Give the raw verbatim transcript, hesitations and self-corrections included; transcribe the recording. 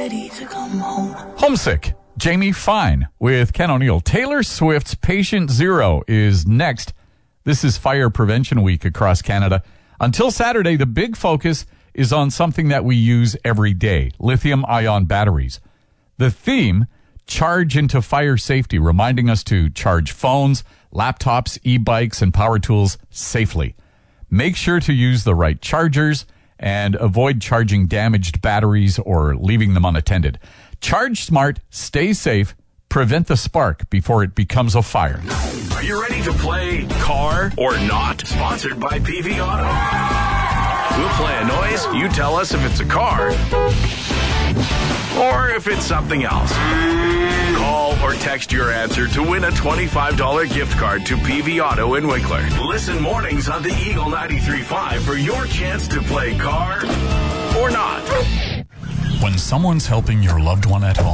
ready to come home. Homesick. Jamie Fine with Ken O'Neill. Taylor Swift's Patient Zero is next. This is Fire Prevention Week across Canada. Until Saturday, the big focus is on something that we use every day, lithium-ion batteries. The theme, Charge into Fire Safety, reminding us to charge phones, laptops, e-bikes, and power tools safely. Make sure to use the right chargers and avoid charging damaged batteries or leaving them unattended. Charge smart, stay safe, prevent the spark before it becomes a fire. Are you ready to play Car or Not? Sponsored by P V Auto. We'll play a noise. You tell us if it's a car or if it's something else. Call or text your answer to win a twenty-five dollars gift card to P V Auto in Winkler. Listen mornings on the Eagle ninety-three point five for your chance to play Car or Not. When someone's helping your loved one at home,